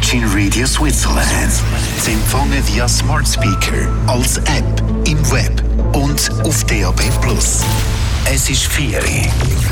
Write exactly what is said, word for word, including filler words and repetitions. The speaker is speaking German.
Virgin Radio Switzerland. Sie empfangen via Smart Speaker, als App, im Web und auf D A B plus. Es ist vier Uhr.